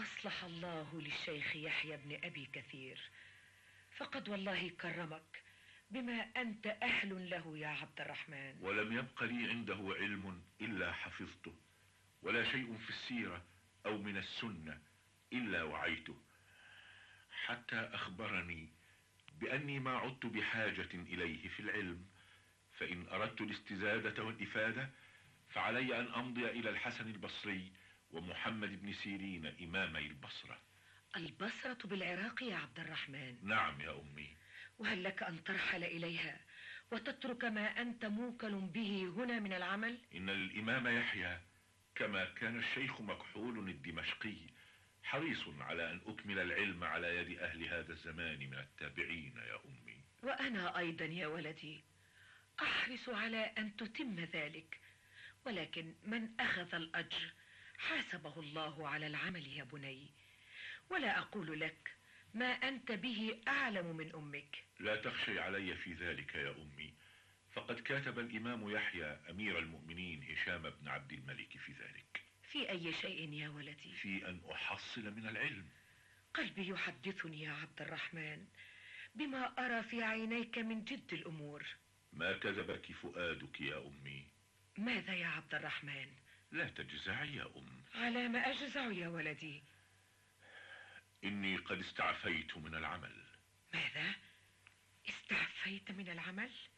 أصلح الله للشيخ يحيى بن أبي كثير، فقد والله كرمك بما أنت أهل له يا عبد الرحمن. ولم يبق لي عنده علم إلا حفظته، ولا شيء في السيرة أو من السنة إلا وعيته، حتى أخبرني بأني ما عدت بحاجة إليه في العلم، فإن أردت الاستزادة والإفادة فعلي أن أمضي إلى الحسن البصري ومحمد بن سيرين إمامي البصرة. البصرة بالعراق يا عبد الرحمن؟ نعم يا أمي. وهل لك أن ترحل إليها وتترك ما أنت موكل به هنا من العمل؟ إن الإمام يحيى كما كان الشيخ مكحول الدمشقي حريص على أن أكمل العلم على يد أهل هذا الزمان من التابعين يا أمي. وأنا أيضا يا ولدي أحرص على أن تتم ذلك، ولكن من أخذ الأجر حاسبه الله على العمل يا بني، ولا أقول لك ما أنت به أعلم من أمك. لا تخشي علي في ذلك يا أمي، فقد كاتب الإمام يحيى أمير المؤمنين هشام بن عبد الملك في ذلك. في أي شيء يا ولدي؟ في أن أحصل من العلم. قلبي يحدثني يا عبد الرحمن بما أرى في عينيك من جد الأمور. ما كذبك فؤادك يا أمي. ماذا يا عبد الرحمن؟ لا تجزعي يا أم. على ما أجزع يا ولدي؟ إني قد استعفيت من العمل. ماذا؟ استعفيت من العمل؟